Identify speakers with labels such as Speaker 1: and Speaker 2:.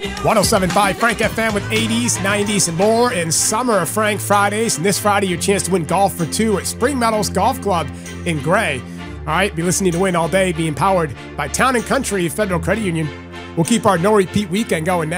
Speaker 1: 107.5 Frank FM with 80s, 90s, and more in Summer of Frank Fridays. And this Friday, your chance to win golf for two at Spring Meadows Golf Club in Gray. All right, be listening to Win All Day, being powered by Town & Country Federal Credit Union. We'll keep our no-repeat weekend going now.